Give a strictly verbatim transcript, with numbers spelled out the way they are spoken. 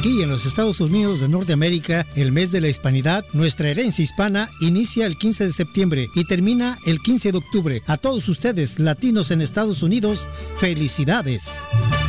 Aquí en los Estados Unidos de Norteamérica, el mes de la hispanidad, nuestra herencia hispana inicia el quince de septiembre y termina el quince de octubre. A todos ustedes, latinos en Estados Unidos, felicidades.